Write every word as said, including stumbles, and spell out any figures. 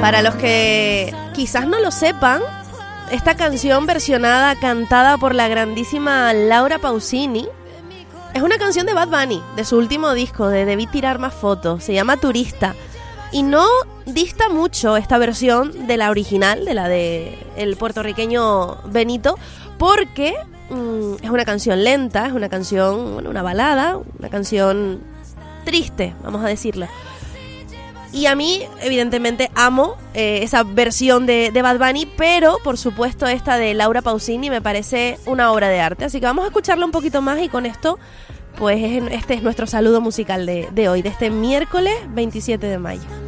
Para los que quizás no lo sepan, esta canción versionada, cantada por la grandísima Laura Pausini, es una canción de Bad Bunny, de su último disco, de Debí Tirar Más Fotos. Se llama Turista. Y no dista mucho esta versión de la original, de la de el puertorriqueño Benito, porque mmm, es una canción lenta, es una canción, bueno, una balada, una canción triste, vamos a decirlo. Y a mí, evidentemente, amo eh, esa versión de, de Bad Bunny, pero, por supuesto, esta de Laura Pausini me parece una obra de arte. Así que vamos a escucharla un poquito más y con esto, pues, este es nuestro saludo musical de, de hoy, de este miércoles veintisiete de mayo.